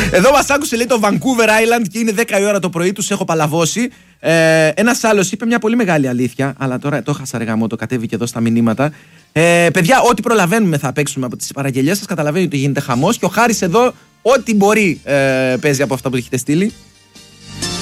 Εδώ μας άκουσε, λέει, το Vancouver Island και είναι 10 η ώρα το πρωί, τους έχω παλαβώσει. Ένας άλλος είπε μια πολύ μεγάλη αλήθεια, αλλά τώρα το χάσα ρε γαμό, το κατέβηκε εδώ στα μηνύματα. Παιδιά, ό,τι προλαβαίνουμε θα παίξουμε από τις παραγγελίες σας. Καταλαβαίνετε ότι γίνεται χαμός και ο Χάρης εδώ ό,τι μπορεί παίζει από αυτά που έχετε στείλει.